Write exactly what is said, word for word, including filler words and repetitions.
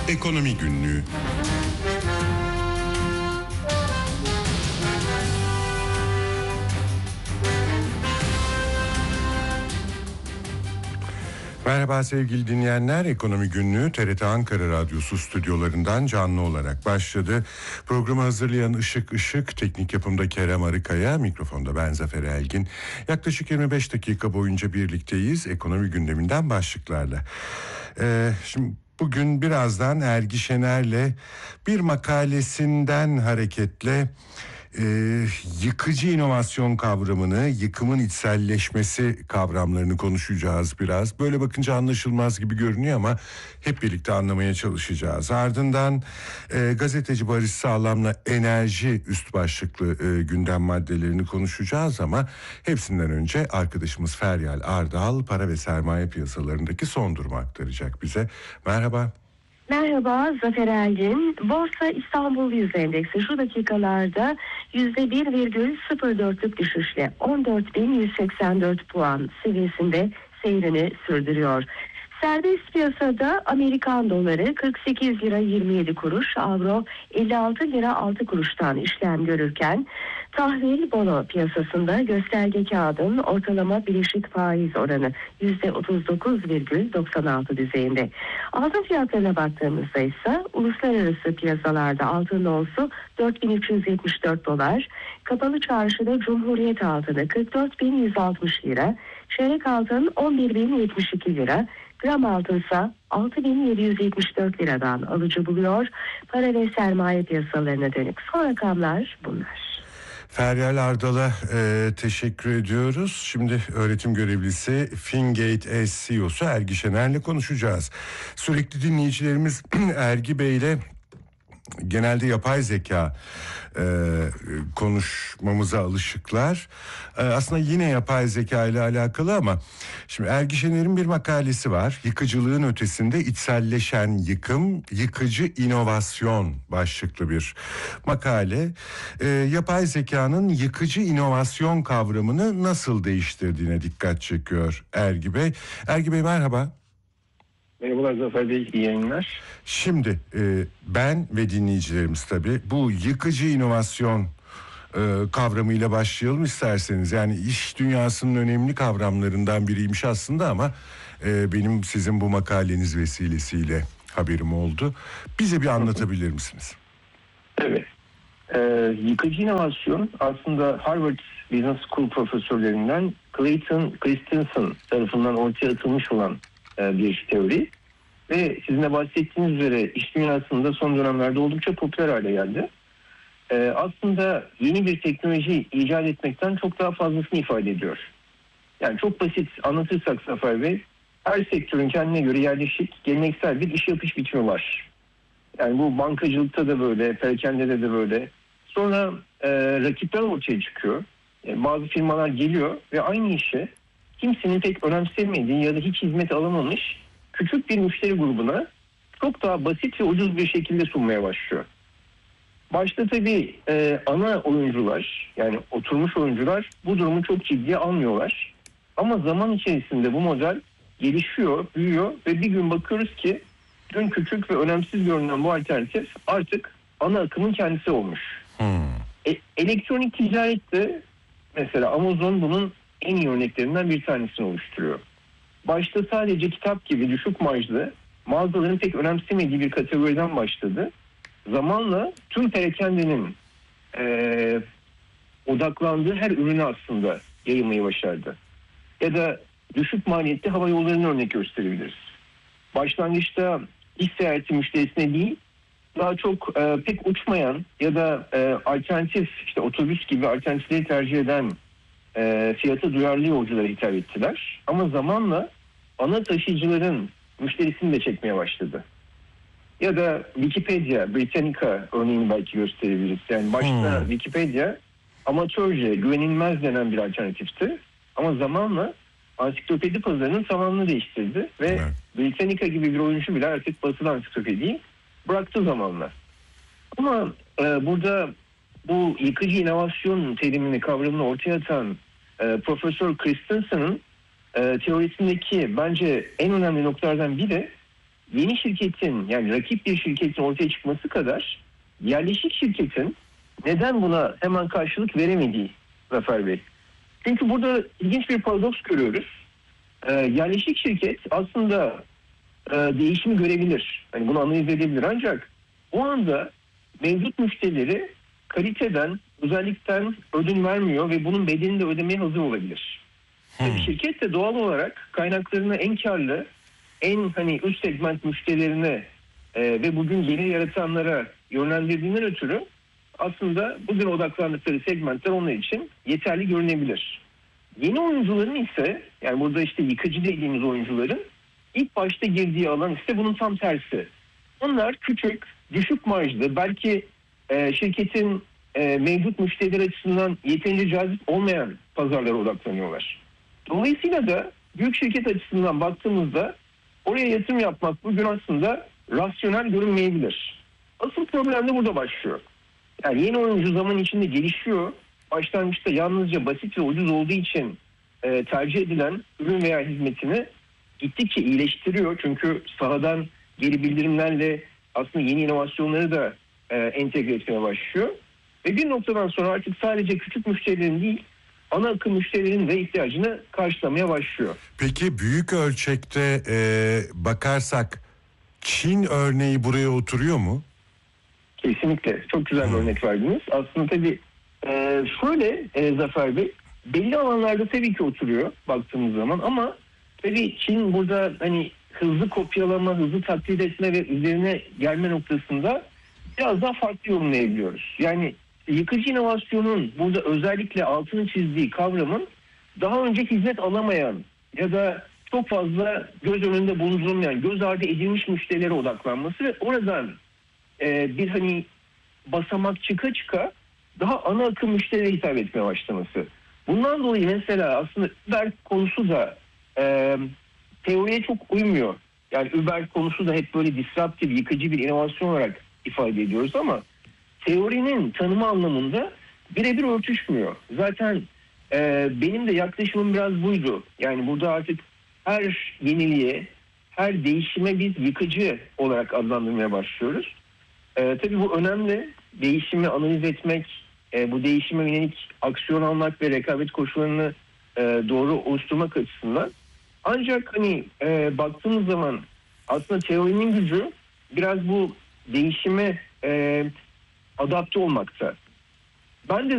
Ekonomi Günlüğü. Merhaba sevgili dinleyenler, Ekonomi Günlüğü T R T Ankara Radyosu stüdyolarından canlı olarak başladı. Programı hazırlayan Işık Işık, teknik yapımda Kerem Arıkaya, mikrofonda ben Zafer Elgin. Yaklaşık yirmi beş dakika boyunca birlikteyiz ekonomi gündeminden başlıklarla. Ee, şimdi bugün birazdan Ergi Şener'le bir makalesinden hareketle Ee, yıkıcı inovasyon kavramını, yıkımın içselleşmesi kavramlarını konuşacağız biraz. Böyle bakınca anlaşılmaz gibi görünüyor ama hep birlikte anlamaya çalışacağız. Ardından e, gazeteci Barış Sağlam'la enerji üst başlıklı e, gündem maddelerini konuşacağız ama hepsinden önce arkadaşımız Feryal Ardal para ve sermaye piyasalarındaki son durumu aktaracak bize. Merhaba. Merhaba Zafer Elgin. Borsa İstanbul Yüz Endeksi şu dakikalarda yüzde bir virgül sıfır dörtlük düşüşle on dört bin yüz seksen dört puan seviyesinde seyrini sürdürüyor. Serbest piyasada Amerikan doları kırk sekiz lira yirmi yedi kuruş, avro elli altı lira altı kuruştan işlem görürken tahvil bono piyasasında gösterge kağıdın ortalama bileşik faiz oranı yüzde otuz dokuz virgül doksan altı düzeyinde. Altın fiyatlarına baktığımızda ise uluslararası piyasalarda altın onsu dört bin üç yüz yetmiş dört dolar, kapalı çarşıda Cumhuriyet altını kırk dört bin yüz altmış lira, çeyrek altın on bir bin yetmiş iki lira, gram altınsa altı bin yedi yüz yetmiş dört liradan alıcı buluyor. Para ve sermaye piyasalarına dönük son rakamlar bunlar. Feryal Ardal'a e, teşekkür ediyoruz. Şimdi öğretim görevlisi Fingate S C E O'su Ergi Şener'le konuşacağız. Sürekli dinleyicilerimiz Ergi Bey'le genelde yapay zeka e, konuşmamıza alışıklar. E, aslında yine yapay zeka ile alakalı ama şimdi Ergi Şener'in bir makalesi var. Yıkıcılığın ötesinde içselleşen yıkım, yıkıcı inovasyon başlıklı bir makale. E, yapay zekanın yıkıcı inovasyon kavramını nasıl değiştirdiğine dikkat çekiyor Ergi Bey. Ergi Bey merhaba. Merhabalar Zafer Bey, iyi yayınlar. Şimdi e, ben ve dinleyicilerimiz tabii bu yıkıcı inovasyon e, kavramıyla başlayalım isterseniz. Yani iş dünyasının önemli kavramlarından biriymiş aslında ama e, benim sizin bu makaleniz vesilesiyle haberim oldu. Bize bir anlatabilir misiniz? Evet. Ee, yıkıcı inovasyon aslında Harvard Business School profesörlerinden Clayton Christensen tarafından ortaya atılmış olan bir teori ve sizin de bahsettiğiniz üzere iş dünyasında son dönemlerde oldukça popüler hale geldi. Ee, aslında yeni bir teknoloji icat etmekten çok daha fazlasını ifade ediyor. Yani çok basit anlatırsak Zafer Bey, her sektörün kendine göre yerleşik, geleneksel bir iş yapış biçimi var. Yani bu bankacılıkta da böyle, perakendede de böyle. Sonra e, rakipler ortaya çıkıyor. Yani bazı firmalar geliyor ve aynı işe kimsenin pek önemsemediği ya da hiç hizmet alamamış küçük bir müşteri grubuna çok daha basit ve ucuz bir şekilde sunmaya başlıyor. Başta tabii e, ana oyuncular, yani oturmuş oyuncular bu durumu çok ciddiye almıyorlar. Ama zaman içerisinde bu model gelişiyor, büyüyor ve bir gün bakıyoruz ki dün küçük ve önemsiz görünen bu alternatif artık ana akımın kendisi olmuş. Hmm. E, elektronik ticarette mesela Amazon bunun en iyi örneklerinden bir tanesini oluşturuyor. Başta sadece kitap gibi düşük marjlı, mağazaların pek önemsemediği bir kategoriden başladı. Zamanla tüm perakendinin e, odaklandığı her ürünü aslında yayılmayı başardı. Ya da düşük maliyetli hava yollarını örnek gösterebiliriz. Başlangıçta iş seyahati müşterisine değil, daha çok e, pek uçmayan ya da e, alternatif, işte otobüs gibi alternatifleri tercih eden E, fiyata duyarlı yolculara hitap ettiler. Ama zamanla ana taşıyıcıların müşterisini de çekmeye başladı. Ya da Wikipedia, Britannica örneğini belki gösterebiliriz. Yani başta hmm. Wikipedia amatörce, güvenilmez denen bir alternatifti. Ama zamanla ansiklopedi pazarının tamamını değiştirdi. Ve hmm. Britannica gibi bir oyuncu bile artık basılı ansiklopediyi bıraktı zamanla. Ama e, burada bu yıkıcı inovasyon terimini, kavramını ortaya atan e, Profesör Christensen'ın e, teorisindeki bence en önemli noktalardan biri yeni şirketin, yani rakip bir şirketin ortaya çıkması kadar yerleşik şirketin neden buna hemen karşılık veremediği Zafer Bey. Çünkü burada ilginç bir paradoks görüyoruz. Ee, yerleşik şirket aslında e, değişimi görebilir. Hani bunu analiz edebilir, ancak o anda mevcut müşterileri kaliteden, özellikten ödün vermiyor ve bunun bedelini de ödemeye hazır olabilir. Hmm. Şirket de doğal olarak kaynaklarını en karlı, en hani üst segment müşterilerine e, ve bugün yeni yaratanlara yönlendirdiğinden ötürü aslında bugün odaklandıkları segmentler onlar için yeterli görünebilir. Yeni oyuncuların ise, yani burada işte yıkıcı dediğimiz oyuncuların ilk başta girdiği alan ise bunun tam tersi. Onlar küçük, düşük marjlı, belki e, şirketin e, mevcut müşteriler açısından yeterince cazip olmayan pazarlara odaklanıyorlar. Dolayısıyla da büyük şirket açısından baktığımızda oraya yatırım yapmak bugün aslında rasyonel görünmeyebilir. Asıl problem de burada başlıyor. Yani yeni oyuncu zaman içinde gelişiyor. Başlangıçta yalnızca basit ve ucuz olduğu için e, tercih edilen ürün veya hizmetini gittikçe iyileştiriyor. Çünkü sahadan geri bildirimlerle aslında yeni inovasyonları da e, entegre etmeye başlıyor. Ve bir noktadan sonra artık sadece küçük müşterilerin değil, ana akım müşterilerin de ihtiyacını karşılamaya başlıyor. Peki büyük ölçekte e, bakarsak Çin örneği buraya oturuyor mu? Kesinlikle. Çok güzel bir hmm. örnek verdiniz. Aslında tabii e, şöyle e, Zafer Bey, belli alanlarda tabii ki oturuyor baktığımız zaman, ama tabii Çin burada hani hızlı kopyalama, hızlı taklit etme ve üzerine gelme noktasında biraz daha farklı yorumlayabiliyoruz. Yani yıkıcı inovasyonun burada özellikle altını çizdiği kavramın daha önce hizmet alamayan ya da çok fazla göz önünde bulundurulmayan, göz ardı edilmiş müşterilere odaklanması ve oradan e, bir hani basamak çıka çıka daha ana akım müşterilere hitap etmeye başlaması. Bundan dolayı mesela aslında Uber konusu da e, teoriye çok uymuyor. Yani Uber konusu da hep böyle disruptif, yıkıcı bir inovasyon olarak ifade ediyoruz ama teorinin tanımı anlamında birebir örtüşmüyor. Zaten e, benim de yaklaşımım biraz buydu. Yani burada artık her yeniliğe, her değişime biz yıkıcı olarak adlandırmaya başlıyoruz. E, tabii bu önemli. Değişimi analiz etmek, e, bu değişime yönelik aksiyon almak ve rekabet koşullarını e, doğru oluşturmak açısından. Ancak hani e, baktığımız zaman aslında teorinin gücü biraz bu değişime e, adapte olmakta. Ben de